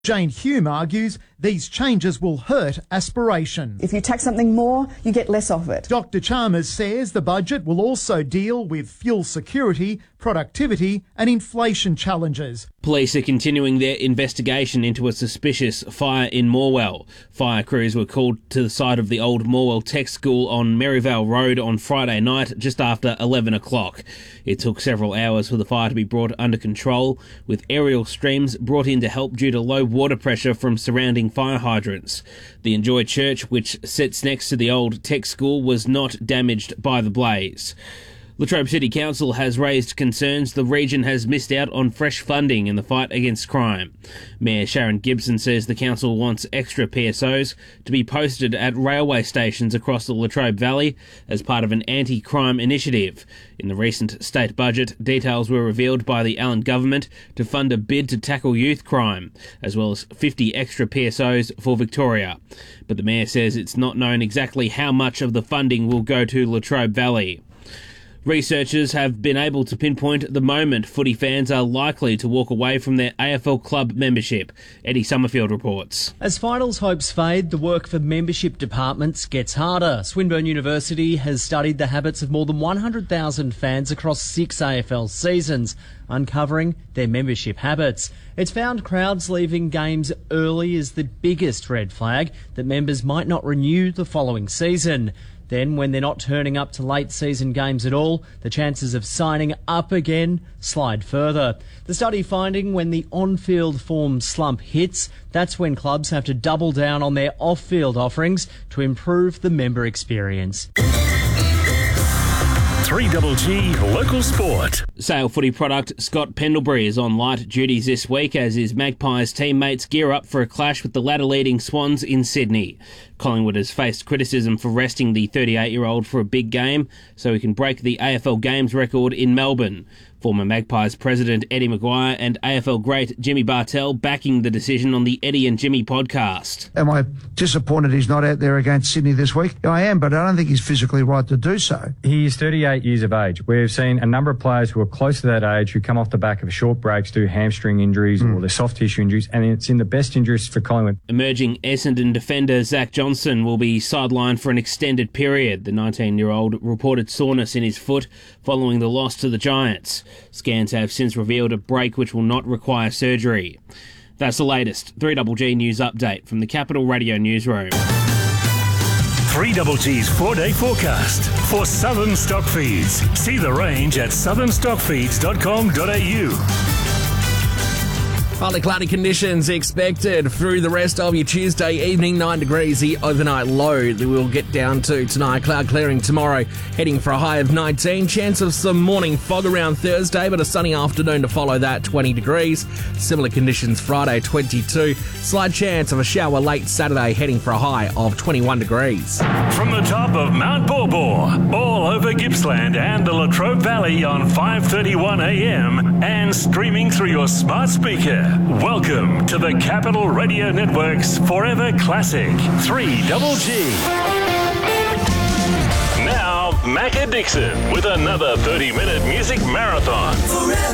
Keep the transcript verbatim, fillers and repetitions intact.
Jane Hume argues these changes will hurt aspiration. If you tax something more, you get less of it. Doctor Chalmers says the budget will also deal with fuel security, productivity and inflation challenges. Police are continuing their investigation into a suspicious fire in Morwell. Fire crews were called to the site of the old Morwell Tech School on Merivale Road on Friday night just after eleven o'clock. It took several hours for the fire to be brought under control, with aerial streams brought in to help due to low water pressure from surrounding fire hydrants. The Enjoy Church, which sits next to the old tech school, was not damaged by the blaze. Latrobe City Council has raised concerns the region has missed out on fresh funding in the fight against crime. Mayor Sharon Gibson says the council wants extra P S Os to be posted at railway stations across the Latrobe Valley as part of an anti-crime initiative. In the recent state budget, details were revealed by the Allen government to fund a bid to tackle youth crime, as well as fifty extra P S Os for Victoria. But the mayor says it's not known exactly how much of the funding will go to Latrobe Valley. Researchers have been able to pinpoint the moment footy fans are likely to walk away from their A F L club membership. Eddie Summerfield reports. As finals hopes fade, the work for membership departments gets harder. Swinburne University has studied the habits of more than one hundred thousand fans across six A F L seasons, uncovering their membership habits. It's found crowds leaving games early is the biggest red flag that members might not renew the following season. Then, when they're not turning up to late season games at all, the chances of signing up again slide further. The study finding when the on-field form slump hits, that's when clubs have to double down on their off-field offerings to improve the member experience. three G G Local Sport. Sale footy product Scott Pendlebury is on light duties this week as his Magpies teammates gear up for a clash with the ladder-leading Swans in Sydney. Collingwood has faced criticism for resting the thirty-eight-year-old for a big game so he can break the A F L Games record in Melbourne. Former Magpies president Eddie Maguire and A F L great Jimmy Bartell backing the decision on the Eddie and Jimmy podcast. Am I disappointed he's not out there against Sydney this week? I am, but I don't think he's physically right to do so. He is thirty-eight years of age. We've seen a number of players who are close to that age who come off the back of short breaks, do hamstring injuries mm. or their soft tissue injuries, and it's in the best interest for Collingwood. Emerging Essendon defender Zach Johnson will be sidelined for an extended period. The nineteen-year-old reported soreness in his foot following the loss to the Giants. Scans have since revealed a break which will not require surgery. That's the latest three G G News update from the Capital Radio Newsroom. three G G's four-day forecast for Southern Stock Feeds. See the range at southern stock feeds dot com dot a u. Partly cloudy conditions expected through the rest of your Tuesday evening. nine degrees, the overnight low that we'll get down to tonight. Cloud clearing tomorrow, heading for a high of nineteen. Chance of some morning fog around Thursday, but a sunny afternoon to follow that, twenty degrees. Similar conditions Friday, twenty-two. Slight chance of a shower late Saturday, heading for a high of twenty-one degrees. From the top of Mount Baw, all over Gippsland and the Latrobe Valley on five thirty-one a m and streaming through your smart speaker. Welcome to the Capital Radio Network's Forever Classic three G G. Now, Macca Dixon with another thirty-minute music marathon. Forever.